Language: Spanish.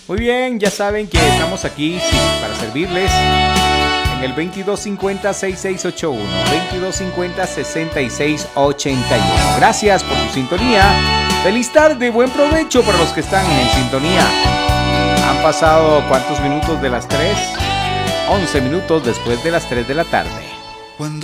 Muy bien, ya saben que estamos aquí para servirles en el 2250-6681, 2250-6681. Gracias por su sintonía. Feliz tarde, buen provecho para los que están en sintonía. Han pasado ¿cuántos minutos de las 3? 11 minutos después de las 3 de la tarde.